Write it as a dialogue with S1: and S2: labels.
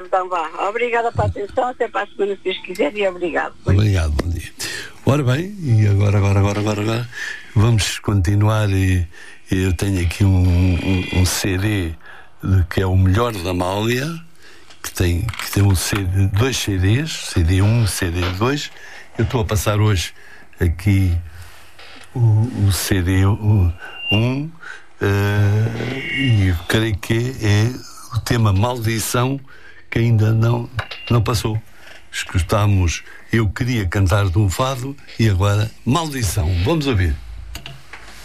S1: Então vá, obrigada pela atenção, até para a semana se Deus quiser e obrigado.
S2: Obrigado, bom dia. Ora bem, e agora vamos continuar e eu tenho aqui um CD que é o melhor da Amália, que tem dois CDs, CD 1, CD 2. Eu estou a passar hoje aqui o CD 1 e eu creio que é o tema Maldição, que ainda não passou. Escutamos Eu Queria Cantar de um Fado e agora Maldição. Vamos ouvir.